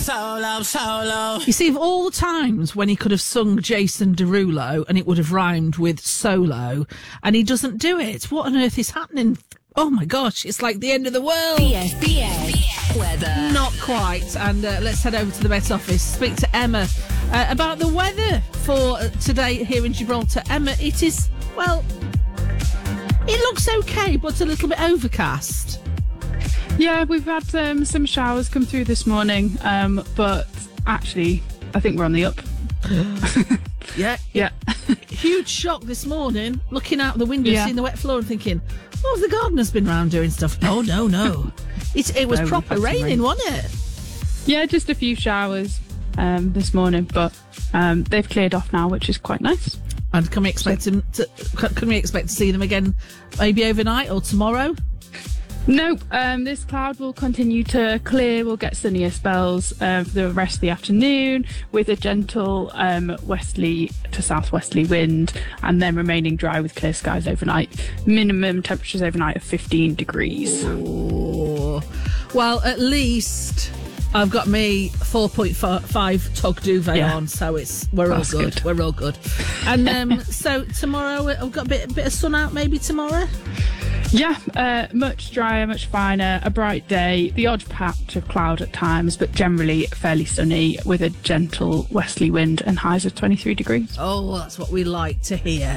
Solo. You see, of all the times when he could have sung Jason Derulo and it would have rhymed with solo, and he doesn't do it. What on earth is happening? Oh my gosh, it's like the end of the world. BFBS weather. Not quite. And let's head over to the Met Office, speak to Emma about the weather for today here in Gibraltar. Emma, it is, well, it looks okay, but a little bit overcast. Yeah, we've had some showers come through this morning, but actually, I think we're on the up. Yeah. Huge shock this morning, looking out the window, seeing the wet floor and thinking, oh, the gardener's been round doing stuff. No. It was proper raining, wasn't it? Yeah, just a few showers this morning, but they've cleared off now, which is quite nice. And can we expect to see them again maybe overnight or tomorrow? No, this cloud will continue to clear. We'll get sunnier spells for the rest of the afternoon with a gentle westerly to southwesterly wind, and then remaining dry with clear skies overnight. Minimum temperatures overnight of 15 degrees. Oh. Well, at least I've got me 4.5 tug duvet on, so we're all good. Good. We're all good. And so tomorrow I've got a bit of sun out maybe tomorrow. Yeah, much drier, much finer, a bright day, the odd patch of cloud at times, but generally fairly sunny with a gentle westerly wind and highs of 23 degrees. Oh, that's what we like to hear.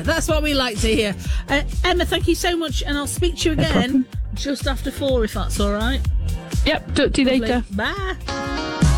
Emma, thank you so much, and I'll speak to you again just after 4 if that's all right. Yep, talk to you later. Bye.